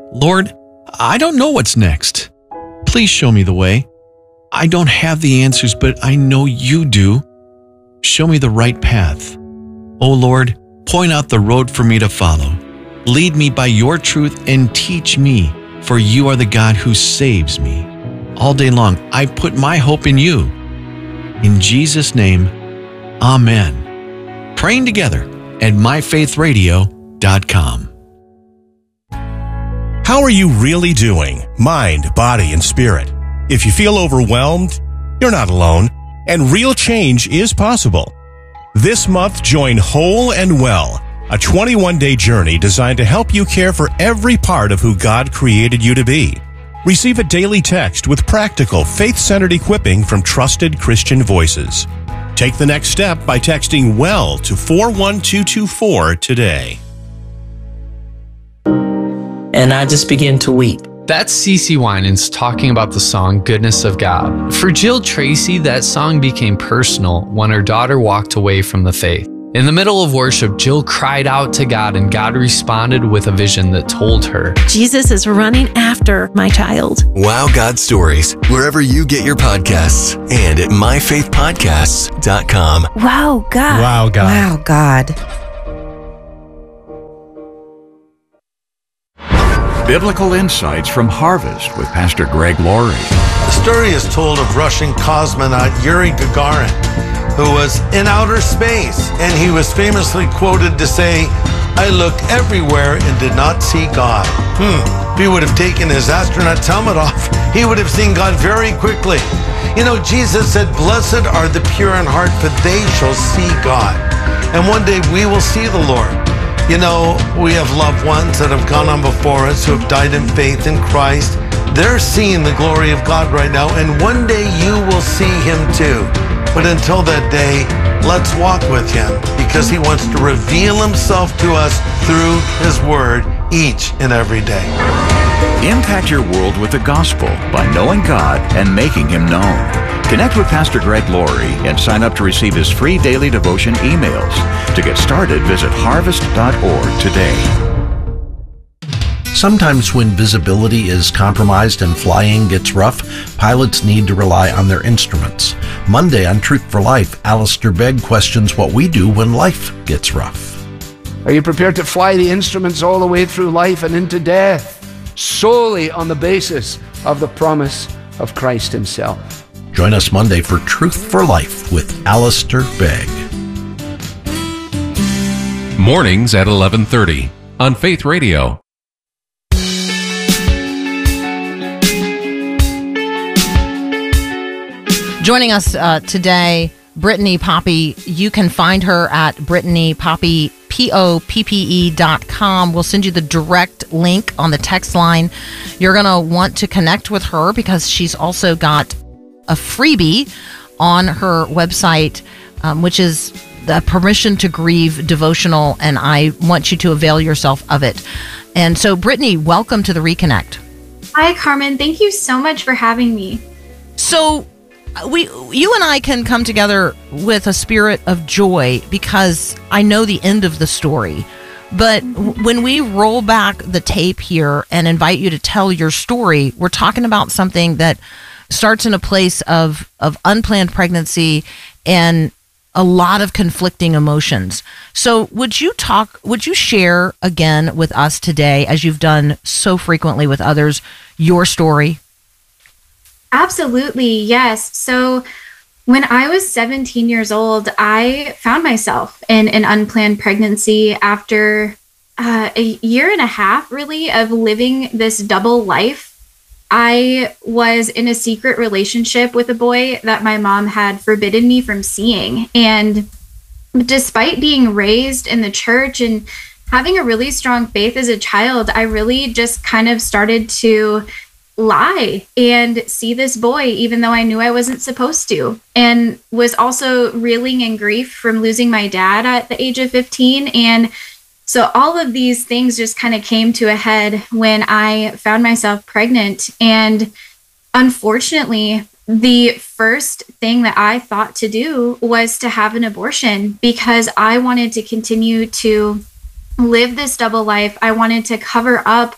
Lord, I don't know what's next. Please show me the way. I don't have the answers, but I know you do. Show me the right path. Oh Lord, point out the road for me to follow. Lead me by your truth and teach me, for you are the God who saves me. All day long, I put my hope in you. In Jesus' name, Amen. Praying together at myfaithradio.com. How are you really doing? Mind, body, and spirit. If you feel overwhelmed, you're not alone, and real change is possible. This month, join Whole and Well, a 21-day journey designed to help you care for every part of who God created you to be. Receive a daily text with practical, faith-centered equipping from trusted Christian voices. Take the next step by texting WELL to 41224 today. And I just began to weep. That's CeCe Winans talking about the song Goodness of God. For Jill Tracy, that song became personal when her daughter walked away from the faith. In the middle of worship, Jill cried out to God, and God responded with a vision that told her, Jesus is running after my child. Wow God Stories, wherever you get your podcasts, and at myfaithpodcasts.com. Wow, God. Wow, God. Wow, God. Biblical Insights from Harvest with Pastor Greg Laurie. The story is told of Russian cosmonaut Yuri Gagarin, who was in outer space, and he was famously quoted to say, "I looked everywhere and did not see God." If he would have taken his astronaut's helmet off, he would have seen God very quickly. You know, Jesus said, "Blessed are the pure in heart, for they shall see God." And one day we will see the Lord. You know, we have loved ones that have gone on before us who have died in faith in Christ. They're seeing the glory of God right now, and one day you will see Him too. But until that day, let's walk with Him, because He wants to reveal Himself to us through His Word each and every day. Impact your world with the gospel by knowing God and making Him known. Connect with Pastor Greg Laurie and sign up to receive his free daily devotion emails. To get started, visit harvest.org today. Sometimes when visibility is compromised and flying gets rough, pilots need to rely on their instruments. Monday on Truth for Life, Alistair Begg questions what we do when life gets rough. Are you prepared to fly the instruments all the way through life and into death, solely on the basis of the promise of Christ Himself? Join us Monday for Truth for Life with Alistair Begg. Mornings at 11:30 on Faith Radio. Joining us today, Brittany Poppe. You can find her at Brittany Poppe, POPPE.com. We'll send you the direct link on the text line. You're going to want to connect with her because she's also got a freebie on her website, which is the Permission to Grieve devotional, and I want you to avail yourself of it. And so, Brittany, welcome to the Reconnect. Hi, Carmen. Thank you so much for having me. So, you and I can come together with a spirit of joy because I know the end of the story. But when we roll back the tape here and invite you to tell your story, we're talking about something that starts in a place of unplanned pregnancy and a lot of conflicting emotions. So would you share again with us today, as you've done so frequently with others, your story? Absolutely, yes. So when I was 17 years old, I found myself in an unplanned pregnancy after a year and a half, really, of living this double life. I was in a secret relationship with a boy that my mom had forbidden me from seeing. And despite being raised in the church and having a really strong faith as a child, I really just kind of started to lie and see this boy, even though I knew I wasn't supposed to, and was also reeling in grief from losing my dad at the age of 15. And so all of these things just kind of came to a head when I found myself pregnant. And unfortunately, the first thing that I thought to do was to have an abortion because I wanted to continue to live this double life. I wanted to cover up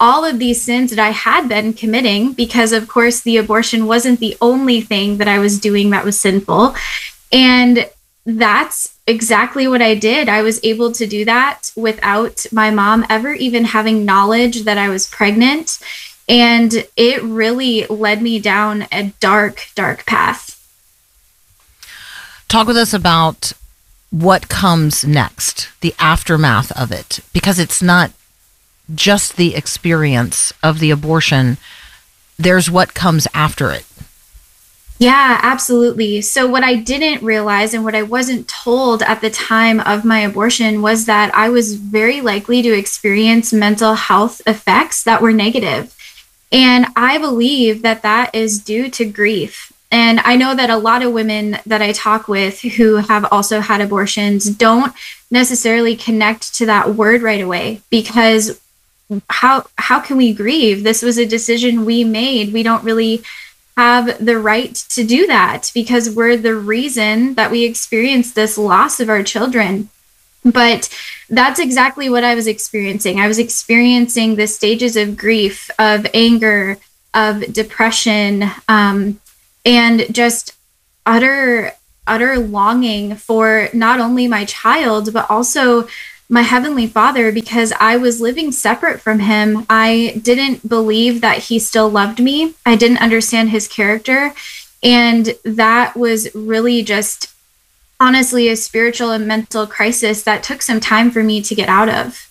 all of these sins that I had been committing, because of course the abortion wasn't the only thing that I was doing that was sinful. And that's exactly what I did. I was able to do that without my mom ever even having knowledge that I was pregnant. And it really led me down a dark, dark path. Talk with us about what comes next, the aftermath of it, because it's not just the experience of the abortion. There's what comes after it. Yeah, absolutely. So what I didn't realize and what I wasn't told at the time of my abortion was that I was very likely to experience mental health effects that were negative. And I believe that that is due to grief. And I know that a lot of women that I talk with who have also had abortions don't necessarily connect to that word right away, because how can we grieve? This was a decision we made. We don't really have the right to do that because we're the reason that we experienced this loss of our children. But that's exactly what I was experiencing. I was experiencing the stages of grief, of anger, of depression, and just utter longing for not only my child, but also my Heavenly Father, because I was living separate from him. I didn't believe that he still loved me. I didn't understand his character. And that was really just honestly a spiritual and mental crisis that took some time for me to get out of.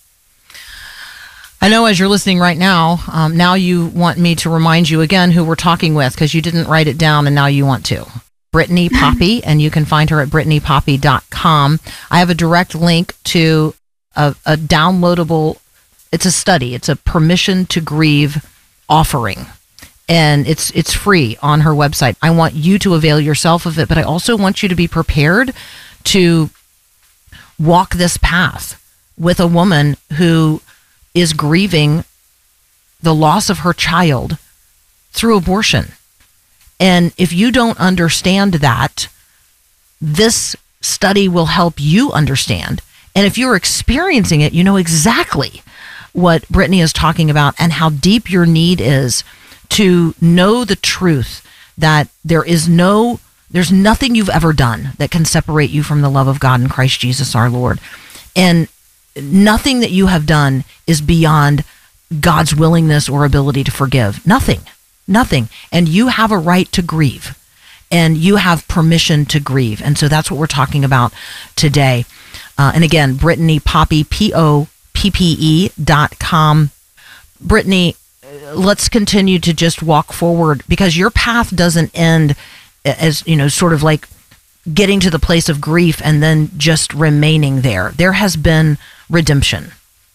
I know as you're listening right now, now you want me to remind you again who we're talking with, because you didn't write it down and now you want to. Brittany Poppy, and you can find her at BrittanyPoppy.com. I have a direct link to a downloadable, it's a study, it's a Permission to Grieve offering. And it's free on her website. I want you to avail yourself of it, but I also want you to be prepared to walk this path with a woman who is grieving the loss of her child through abortion. And if you don't understand that, this study will help you understand. And if you're experiencing it, you know exactly what Brittany is talking about and how deep your need is to know the truth that there's nothing you've ever done that can separate you from the love of God in Christ Jesus our Lord. And nothing that you have done is beyond God's willingness or ability to forgive. Nothing. And you have a right to grieve, and you have permission to grieve. And so that's what we're talking about today. And again, Brittany Poppy, POPPE.com. Brittany, let's continue to just walk forward, because your path doesn't end as, sort of like getting to the place of grief and then just remaining there. There has been redemption.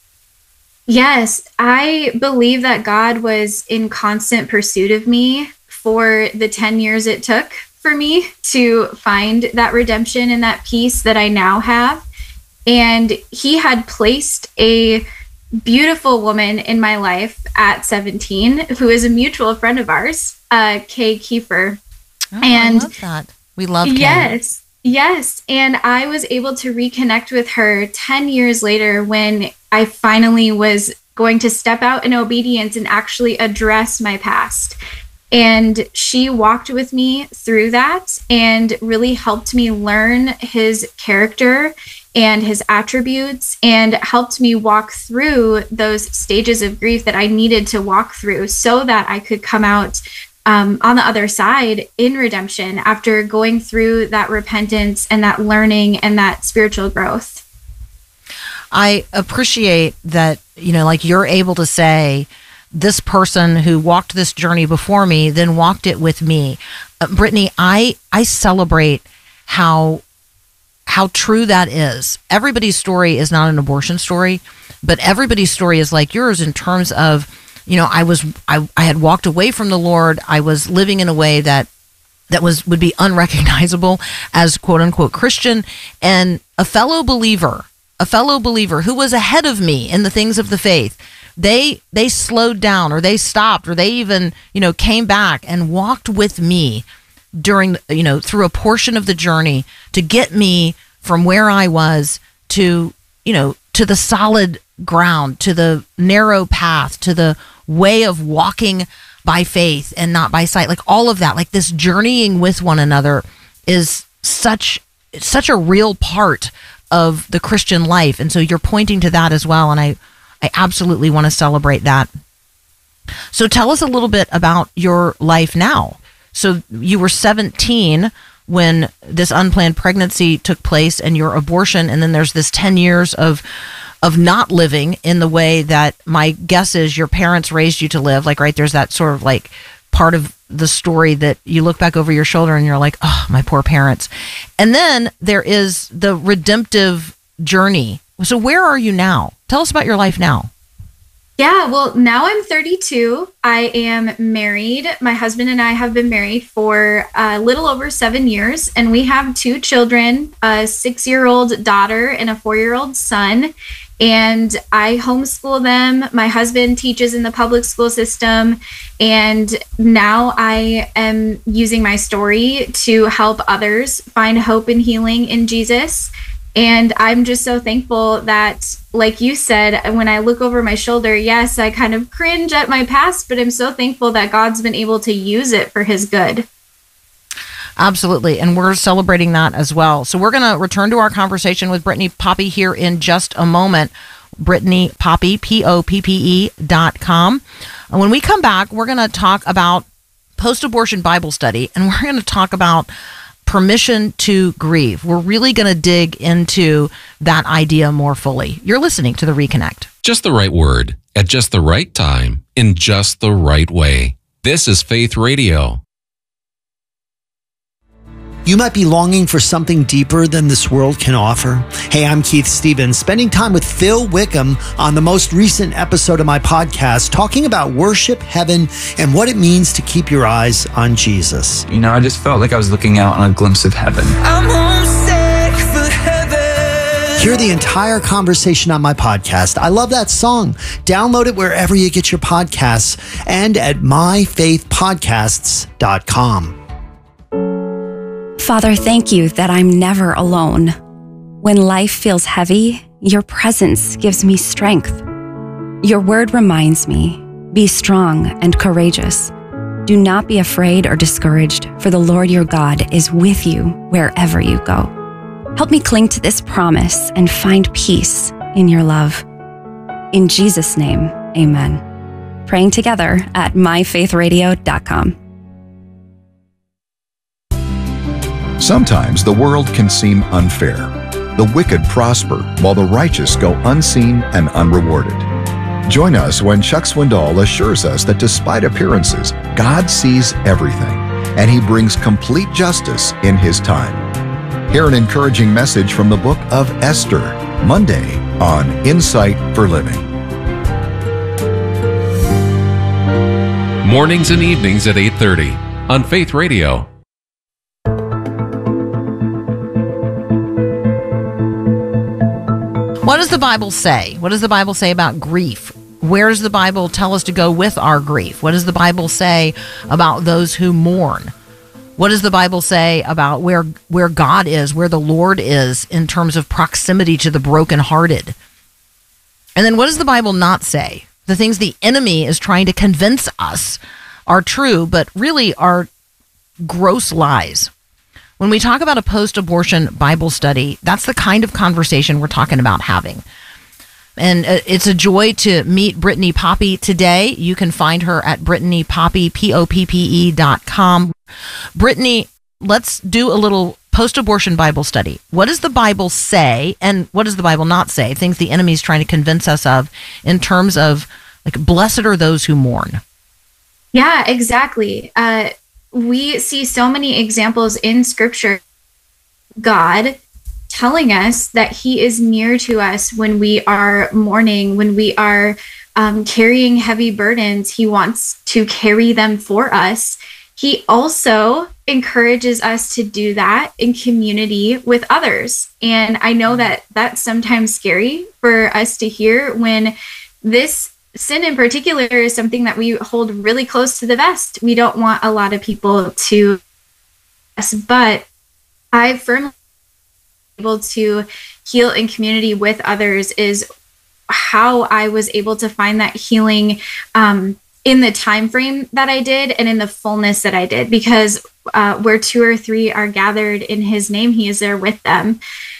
Yes, I believe that God was in constant pursuit of me for the 10 years it took for me to find that redemption and that peace that I now have. And he had placed a beautiful woman in my life at 17 who is a mutual friend of ours, Kay Kiefer. Oh, and I love that. We love Kay. Yes. And I was able to reconnect with her 10 years later when I finally was going to step out in obedience and actually address my past. And she walked with me through that and really helped me learn his character and his attributes, and helped me walk through those stages of grief that I needed to walk through so that I could come out on the other side in redemption after going through that repentance and that learning and that spiritual growth. I appreciate that, like you're able to say, this person who walked this journey before me then walked it with me. Brittany, I celebrate how true that is. Everybody's story is not an abortion story, but everybody's story is like yours in terms of, I had walked away from the Lord. I was living in a way that would be unrecognizable as quote unquote Christian, and a fellow believer who was ahead of me in the things of the faith, they slowed down, or they stopped, or they even, came back and walked with me during, through a portion of the journey to get me from where I was to, to the solid ground, to the narrow path, to the way of walking by faith and not by sight. Like all of that, like this journeying with one another is such a real part of the Christian life. And so you're pointing to that as well. And I absolutely want to celebrate that. So tell us a little bit about your life now. So you were 17 when this unplanned pregnancy took place and your abortion. And then there's this 10 years of not living in the way that my guess is your parents raised you to live. Like, right, there's that sort of like part of the story that you look back over your shoulder and you're like, oh, my poor parents. And then there is the redemptive journey. So where are you now? Tell us about your life now. Yeah, well, now I'm 32. I am married. My husband and I have been married for a little over 7 years, and we have 2 children, a 6-year-old daughter and a 4-year-old son. And I homeschool them. My husband teaches in the public school system. And now I am using my story to help others find hope and healing in Jesus. And I'm just so thankful that, like you said, when I look over my shoulder, yes, I kind of cringe at my past, but I'm so thankful that God's been able to use it for his good. Absolutely. And we're celebrating that as well. So we're going to return to our conversation with Brittany Poppe here in just a moment. Brittany Poppe, POPPE.com. And when we come back, we're going to talk about post-abortion Bible study, and we're going to talk about permission to grieve. We're really going to dig into that idea more fully. You're listening to The Reconnect. Just the right word, at just the right time, in just the right way. This is Faith Radio. You might be longing for something deeper than this world can offer. Hey, I'm Keith Stevens, spending time with Phil Wickham on the most recent episode of my podcast, talking about worship, heaven, and what it means to keep your eyes on Jesus. You know, I just felt like I was looking out on a glimpse of heaven. I'm homesick for heaven. Hear the entire conversation on my podcast. I love that song. Download it wherever you get your podcasts and at myfaithpodcasts.com. Father, thank you that I'm never alone. When life feels heavy, your presence gives me strength. Your word reminds me, be strong and courageous. Do not be afraid or discouraged, for the Lord your God is with you wherever you go. Help me cling to this promise and find peace in your love. In Jesus' name, amen. Praying together at myfaithradio.com. Sometimes the world can seem unfair. The wicked prosper while the righteous go unseen and unrewarded. Join us when Chuck Swindoll assures us that despite appearances, God sees everything, and he brings complete justice in his time. Hear an encouraging message from the book of Esther, Monday on Insight for Living. Mornings and evenings at 8:30 on Faith Radio. What does the Bible say? What does the Bible say about grief? Where does the Bible tell us to go with our grief? What does the Bible say about those who mourn? What does the Bible say about where God is, where the Lord is in terms of proximity to the brokenhearted? And then what does the Bible not say? The things the enemy is trying to convince us are true, but really are gross lies. When we talk about a post-abortion Bible study, that's the kind of conversation we're talking about having. And it's a joy to meet Brittany Poppe today. You can find her at Brittany Poppe, POPPE.com. Brittany, let's do a little post-abortion Bible study. What does the Bible say, and what does the Bible not say? Things the enemy's trying to convince us of in terms of, like, blessed are those who mourn. Yeah, exactly. We see so many examples in Scripture, God telling us that he is near to us when we are mourning, when we are carrying heavy burdens. He wants to carry them for us. He also encourages us to do that in community with others. And I know that that's sometimes scary for us to hear when this sin in particular is something that we hold really close to the vest. We don't want a lot of people to, but I firmly able to heal in community with others is how I was able to find that healing in the time frame that I did and in the fullness that I did, because where 2 or 3 are gathered in his name, he is there with them.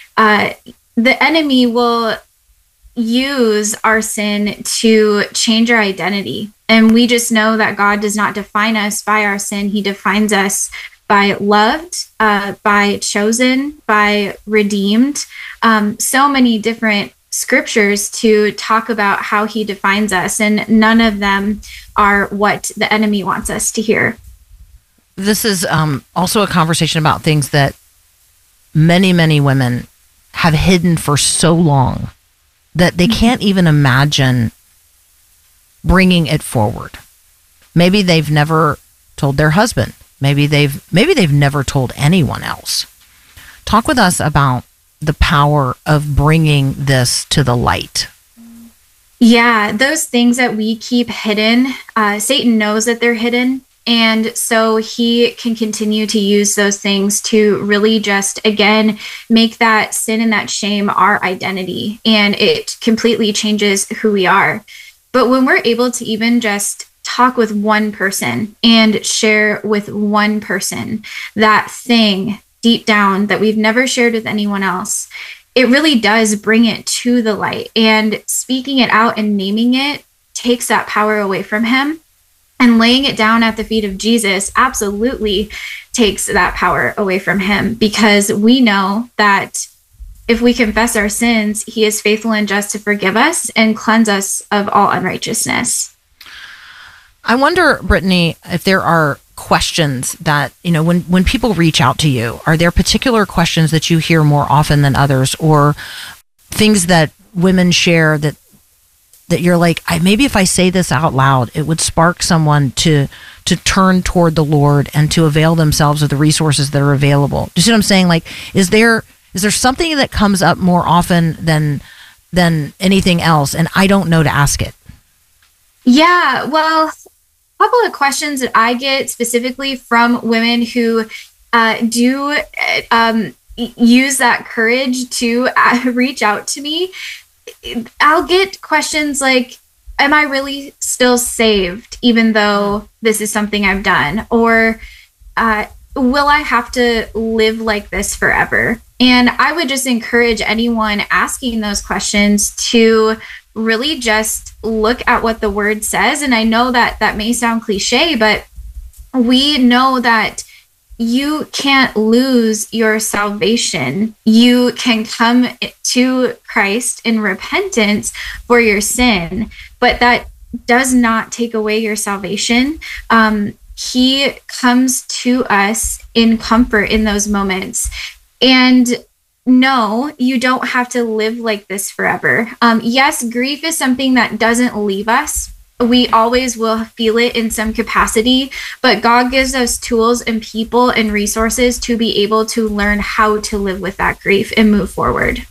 The enemy will use our sin to change our identity. And we just know that God does not define us by our sin. He defines us by loved, by chosen, by redeemed. So many different scriptures to talk about how he defines us, and none of them are what the enemy wants us to hear. This is also a conversation about things that many, many women have hidden for so long that they can't even imagine bringing it forward. Maybe they've never told their husband. Maybe they've never told anyone else. Talk with us about the power of bringing this to the light. Yeah, those things that we keep hidden, Satan knows that they're hidden. And so he can continue to use those things to really just, again, make that sin and that shame our identity. And it completely changes who we are. But when we're able to even just talk with one person and share with one person that thing deep down that we've never shared with anyone else, it really does bring it to the light. And speaking it out and naming it takes that power away from him. And laying it down at the feet of Jesus absolutely takes that power away from him, because we know that if we confess our sins, he is faithful and just to forgive us and cleanse us of all unrighteousness. I wonder, Brittany, if there are questions that, when people reach out to you, are there particular questions that you hear more often than others, or things that women share that you're like, maybe if I say this out loud, it would spark someone to turn toward the Lord and to avail themselves of the resources that are available? Do you see what I'm saying? Like, is there something that comes up more often than anything else, and I don't know to ask it? Yeah, well, a couple of questions that I get specifically from women who do use that courage to reach out to me. I'll get questions like, am I really still saved even though this is something I've done? Or will I have to live like this forever? And I would just encourage anyone asking those questions to really just look at what the word says. And I know that that may sound cliche, but we know that you can't lose your salvation. You can come to Christ in repentance for your sin, but that does not take away your salvation. He comes to us in comfort in those moments. And no, you don't have to live like this forever. Yes, grief is something that doesn't leave us. We always will feel it in some capacity, but God gives us tools and people and resources to be able to learn how to live with that grief and move forward.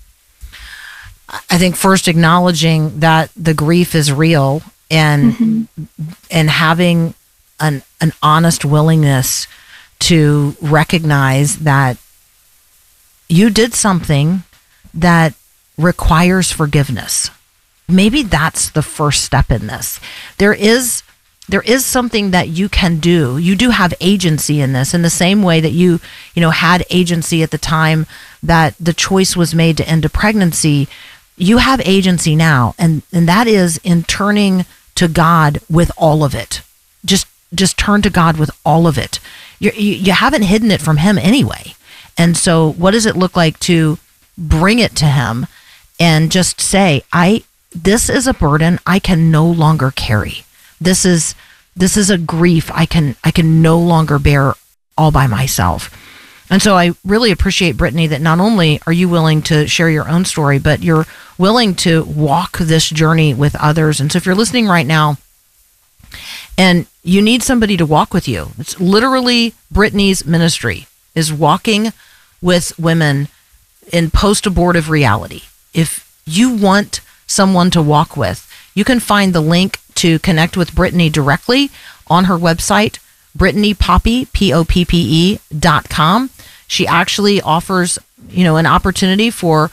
I think first acknowledging that the grief is real and having an honest willingness to recognize that you did something that requires forgiveness. Maybe that's the first step in this. There is something that you can do. You do have agency in this, in the same way that you had agency at the time that the choice was made to end a pregnancy. You have agency now, and that is in turning to God with all of it. Just turn to God with all of it. You haven't hidden it from him anyway. And so what does it look like to bring it to him and just say, this is a burden I can no longer carry. This is a grief I can no longer bear all by myself. And so I really appreciate, Brittany, that not only are you willing to share your own story, but you're willing to walk this journey with others. And so if you're listening right now and you need somebody to walk with you, it's literally Brittany's ministry is walking with women in post-abortive reality. If you want someone to walk with, you can find the link to connect with Brittany directly on her website, BrittanyPoppe, POPPE.com. She actually offers, an opportunity for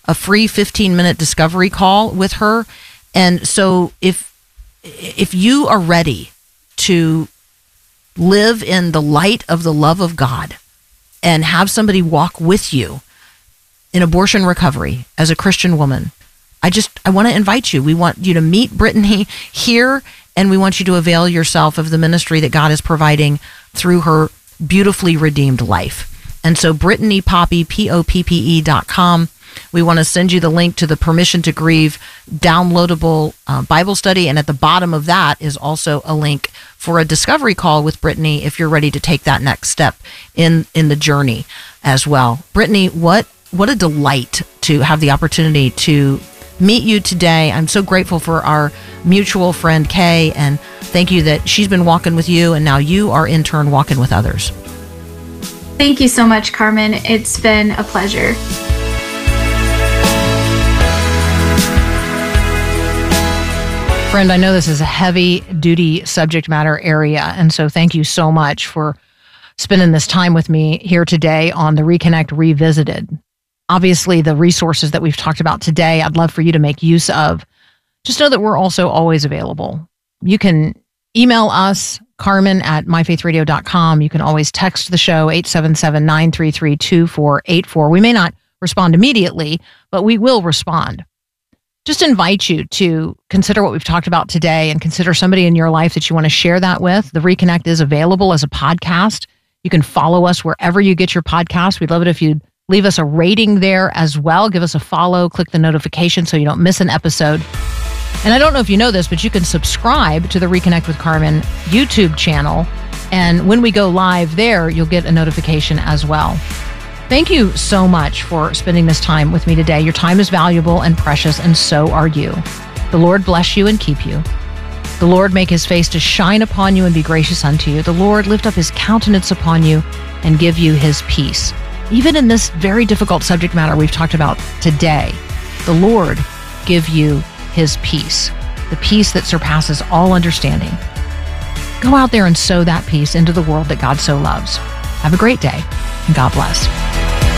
a free 15-minute discovery call with her. And so if you are ready to live in the light of the love of God and have somebody walk with you in abortion recovery as a Christian woman, I want to invite you. We want you to meet Brittany here, and we want you to avail yourself of the ministry that God is providing through her beautifully redeemed life. And so Brittany Poppe, POPPE.com. We want to send you the link to the Permission to Grieve downloadable Bible study. And at the bottom of that is also a link for a discovery call with Brittany if you're ready to take that next step in the journey as well. Brittany, what a delight to have the opportunity to meet you today. I'm so grateful for our mutual friend, Kay, and thank you that she's been walking with you, and now you are in turn walking with others. Thank you so much, Carmen. It's been a pleasure. Friend, I know this is a heavy-duty subject matter area, and so thank you so much for spending this time with me here today on the Reconnect Revisited. Obviously, the resources that we've talked about today, I'd love for you to make use of. Just know that we're also always available. You can email us, Carmen@myfaithradio.com. You can always text the show, 877-933-2484. We may not respond immediately, but we will respond. Just invite you to consider what we've talked about today and consider somebody in your life that you want to share that with. The Reconnect is available as a podcast. You can follow us wherever you get your podcast. We'd love it if you'd leave us a rating there as well. Give us a follow, click the notification so you don't miss an episode. And I don't know if you know this, but you can subscribe to the Reconnect with Carmen YouTube channel. And when we go live there, you'll get a notification as well. Thank you so much for spending this time with me today. Your time is valuable and precious, and so are you. The Lord bless you and keep you. The Lord make his face to shine upon you and be gracious unto you. The Lord lift up his countenance upon you and give you his peace. Even in this very difficult subject matter we've talked about today, the Lord give you his peace, the peace that surpasses all understanding. Go out there and sow that peace into the world that God so loves. Have a great day, and God bless.